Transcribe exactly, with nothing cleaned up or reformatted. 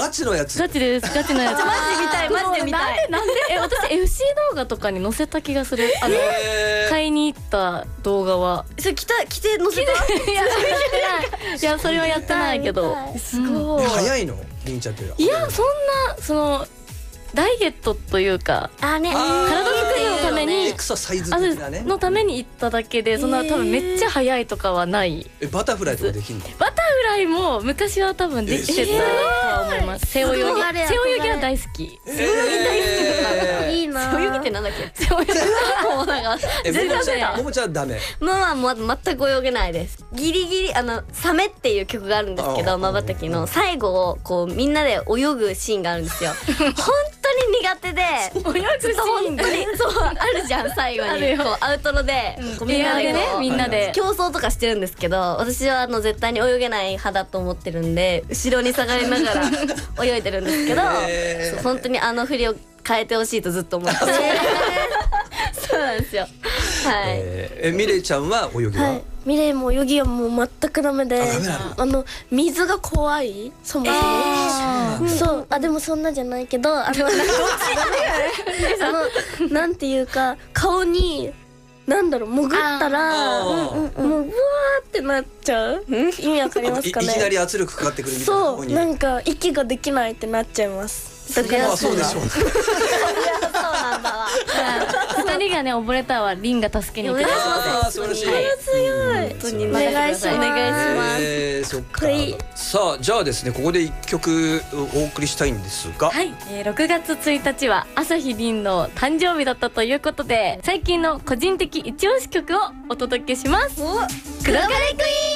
ガチのやつ。 ガチです、ガチのやつ。 マジで見たい、マジで見たい。 なんでえ、私 エフシー 動画とかに載せた気がする。あの買いに行った動画は。 それ着た着て載せた？ いや、それやってない。いや、それはやってないけど。 すごい。 早いのりんちゃんって。 いや、そんなそのダイエットというか、 あね、 体作りのためにエクササイズ的なねのために行っただけで、そんな多分めっちゃ早いとかはない。 え、バタフライとかできんの？ バタフライも昔は多分できてたとは思います。背泳ぎ、背泳ぎは大好き。 背泳ぎ大好き。いいな。背泳ぎってなんだっけ？ 背泳ぎもうなんかえ、ももちゃん、ももちゃんダメ。 ママも全く泳げないです。ギリギリあのサメっていう曲があるんですけど、まばたきの最後をこうみんなで泳ぐシーンがあるんですよ。本当に苦手で、 泳ぐシーン本当にそうあるじゃん、最後にこうアウトロでこうみんなでね、みんなで競争とかしてるんですけど、私はあの絶対に泳げない派だと思ってるんで、後ろに下がりながら泳いでるんですけど、そう本当にあの振りを変えてほしいとずっと思ってて、そうなんですよ。はい。 え、ミレイちゃんは泳ぎは？ ミレイも泳ぎはもう全くダメで、あの水が怖い、そもそも。そう、あでもそんなじゃないけど、あのあのなんていうか顔になんだろう潜ったらもうブワーってなっちゃう。意味わかりますかね？ いきなり圧力かかってくるみたいな。 そう、なんか息ができないってなっちゃいます。だからそうでしょう。 そうなんだわ。 二人がね溺れたはリンが助けに行ってくれああ、素晴らしい。 強い。 本当にお願いします。 お願いします。 えー、そっか。さあ、じゃあですね、ここで一曲お送りしたいんですが、 はい、えー、ろくがつついたちは朝日凛の誕生日だったということで、最近の個人的一押し曲をお届けします。くろがれクイーン。